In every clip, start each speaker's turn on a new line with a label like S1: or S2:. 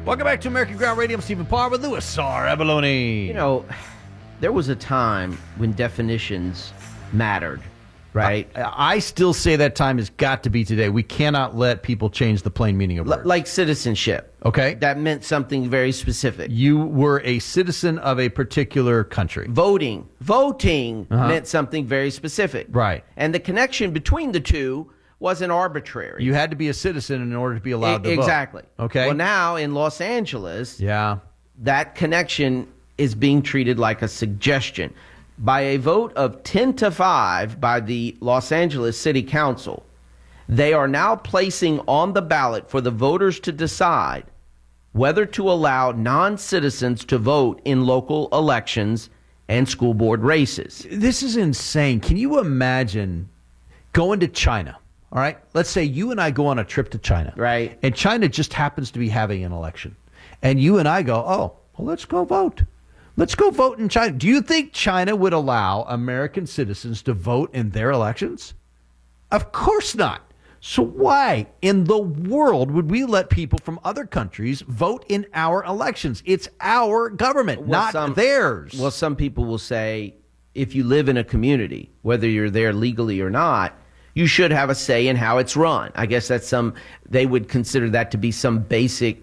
S1: Welcome back to American Ground Radio. I'm Stephen Parr with Louis R. Abalone.
S2: You know, there was a time when definitions mattered, right?
S1: I still say that time has got to be today. We cannot let people change the plain meaning of words.
S2: Like citizenship.
S1: Okay.
S2: That meant something very specific.
S1: You were a citizen of a particular country.
S2: Voting meant something very specific.
S1: Right.
S2: And the connection between the two wasn't arbitrary.
S1: You had to be a citizen in order to be allowed to vote.
S2: Exactly.
S1: Okay.
S2: Well, now in Los Angeles,
S1: yeah,
S2: that connection is being treated like a suggestion. By a vote of 10-5 by the Los Angeles City Council, they are now placing on the ballot for the voters to decide whether to allow non-citizens to vote in local elections and school board races.
S1: This is insane. Can you imagine going to China? All right, let's say you and I go on a trip to China.
S2: Right.
S1: And China just happens to be having an election. And you and I go, oh, well, let's go vote. Let's go vote in China. Do you think China would allow American citizens to vote in their elections? Of course not. So why in the world would we let people from other countries vote in our elections? It's our government, not theirs.
S2: Well, some people will say if you live in a community, whether you're there legally or not, you should have a say in how it's run. I guess they would consider that to be some basic,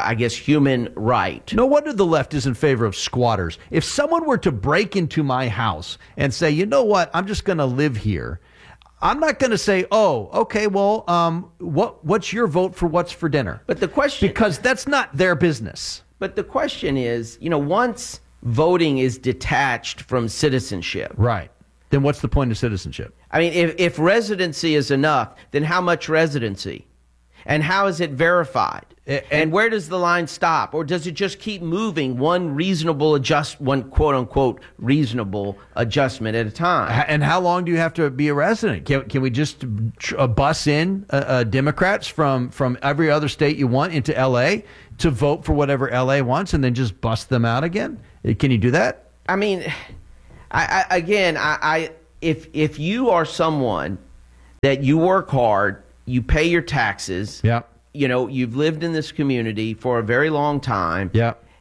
S2: human right.
S1: No wonder the left is in favor of squatters. If someone were to break into my house and say, you know what, I'm just going to live here, I'm not going to say, oh, okay, well, what's your vote for what's for dinner?
S2: But the question...
S1: Because that's not their business.
S2: But the question is, once voting is detached from citizenship...
S1: Right. Then what's the point of citizenship?
S2: I mean, if residency is enough, then how much residency? And how is it verified? And where does the line stop? Or does it just keep moving one quote-unquote reasonable adjustment at a time?
S1: And how long do you have to be a resident? Can we just bus in Democrats from every other state you want into L.A. to vote for whatever L.A. wants and then just bust them out again? Can you do that?
S2: I mean... If you are someone that you work hard, you pay your taxes, you've lived in this community for a very long time,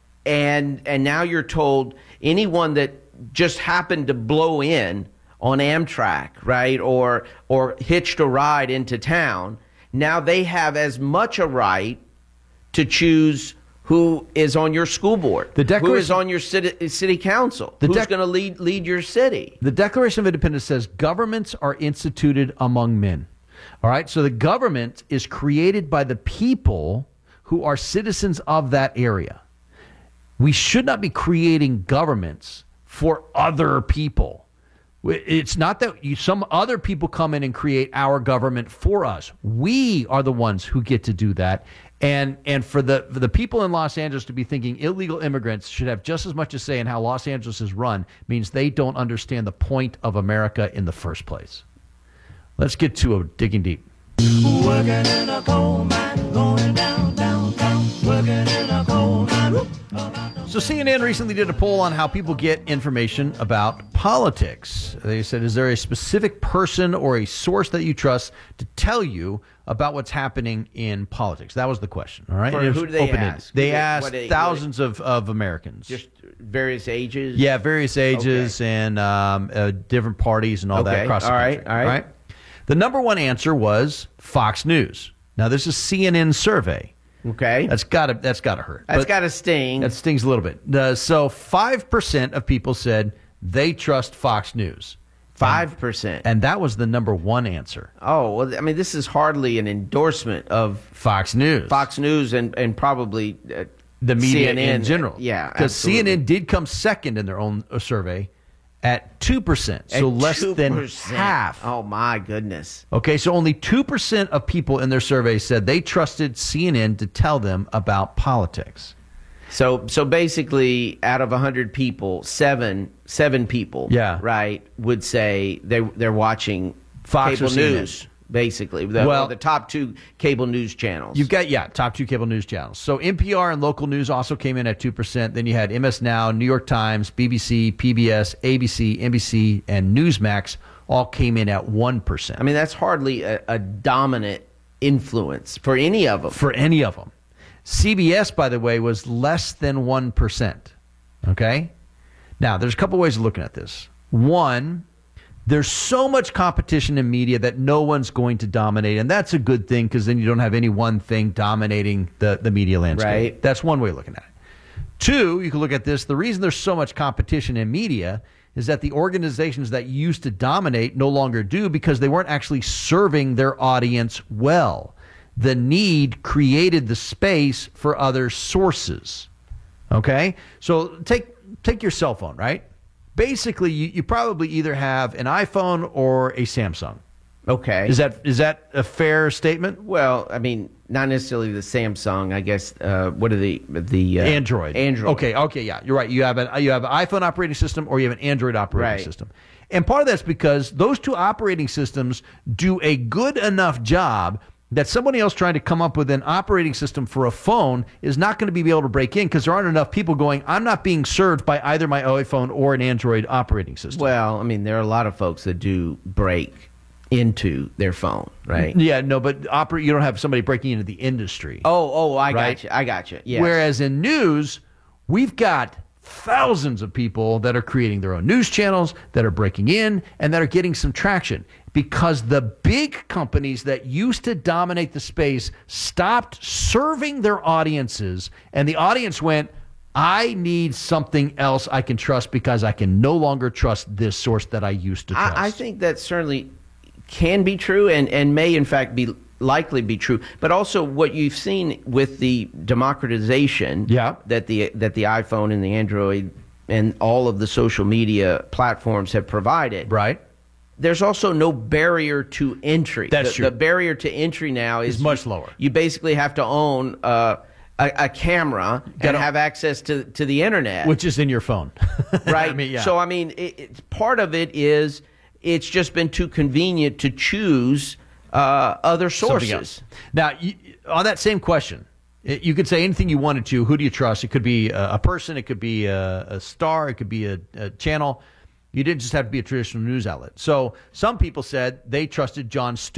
S2: and now you're told anyone that just happened to blow in on Amtrak, right, or hitched a ride into town, now they have as much a right to choose who is on your school board, who is on your city council, who's going to lead your city.
S1: The Declaration of Independence says governments are instituted among men. All right, so the government is created by the people who are citizens of that area. We should not be creating governments for other people. It's not that some other people come in and create our government for us. We are the ones who get to do that. And for the people in Los Angeles to be thinking illegal immigrants should have just as much to say in how Los Angeles is run means they don't understand the point of America in the first place. Let's get to a digging deep.
S3: Working in a coal mine, going down, working in a coal mine.
S1: So CNN recently did a poll on how people get information about politics. They said, is there a specific person or a source that you trust to tell you about what's happening in politics? That was the question. All right.
S2: Who did they ask?
S1: They asked thousands of Americans.
S2: Just various ages?
S1: Yeah, various ages and different parties and all that across the country.
S2: All right.
S1: The number one answer was Fox News. Now, this is CNN survey.
S2: Okay.
S1: That's gotta hurt.
S2: That's got to sting.
S1: That stings a little bit. So 5% of people said they trust Fox News.
S2: 5%.
S1: And that was the number one answer.
S2: Oh, well, I mean, this is hardly an endorsement of
S1: Fox News.
S2: Fox News and probably
S1: the media
S2: CNN
S1: in general.
S2: Yeah,
S1: because CNN did come second in their own survey at 2%, so less than half.
S2: Oh, my goodness.
S1: Okay, so only 2% of people in their survey said they trusted CNN to tell them about politics.
S2: So basically, out of 100 people, seven people, right, would say they're watching
S1: Fox
S2: cable
S1: or
S2: news. Basically, the top two cable news channels.
S1: You've got, top two cable news channels. So NPR and local news also came in at 2%. Then you had MS Now, New York Times, BBC, PBS, ABC, NBC, and Newsmax all came in at 1%.
S2: I mean, that's hardly a dominant influence for any of them.
S1: CBS, by the way, was less than 1%. Okay? Now, there's a couple ways of looking at this. One, there's so much competition in media that no one's going to dominate, and that's a good thing because then you don't have any one thing dominating the media landscape.
S2: Right.
S1: That's one way of looking at it. Two, you can look at this. The reason there's so much competition in media is that the organizations that used to dominate no longer do because they weren't actually serving their audience well. The need created the space for other sources. Okay? So take your cell phone, right? Basically, you probably either have an iPhone or a Samsung.
S2: Okay.
S1: Is that a fair statement?
S2: Well, I mean, not necessarily the Samsung. I guess what are the
S1: Android?
S2: Android.
S1: Okay, yeah, you're right. You have an iPhone operating system or you have an Android operating
S2: Right.
S1: system, and part of that's because those two operating systems do a good enough job that somebody else trying to come up with an operating system for a phone is not going to be able to break in because there aren't enough people going, I'm not being served by either my iPhone or an Android operating system.
S2: Well, I mean, there are a lot of folks that do break into their phone, right?
S1: Yeah, no, but you don't have somebody breaking into the industry.
S2: I
S1: Right.
S2: got you. Yes.
S1: Whereas in news, we've got thousands of people that are creating their own news channels, that are breaking in, and that are getting some traction because the big companies that used to dominate the space stopped serving their audiences, and the audience went, I need something else I can trust because I can no longer trust this source that I used to trust.
S2: I think that certainly can be true and may in fact be likely be true, but also what you've seen with the democratization that the iPhone and the Android and all of the social media platforms have provided.
S1: Right.
S2: There's also no barrier to entry.
S1: That's true.
S2: The barrier to entry now is
S1: much lower.
S2: You basically have to own a camera and have access to the internet,
S1: which is in your phone.
S2: right?
S1: I mean, yeah.
S2: So I mean, part of it is it's just been too convenient to choose other sources.
S1: Now, on that same question, you could say anything you wanted to. Who do you trust? It could be a person. It could be a star. It could be a channel. You didn't just have to be a traditional news outlet. So some people said they trusted Jon Stewart.